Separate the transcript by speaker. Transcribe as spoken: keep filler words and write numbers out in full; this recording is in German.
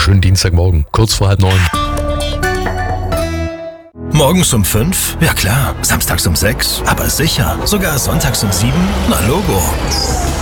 Speaker 1: schönen Dienstagmorgen, kurz vor halb neun.
Speaker 2: Morgens um fünf? Ja klar. Samstags um sechs? Aber sicher. Sogar sonntags um sieben? Na Logo.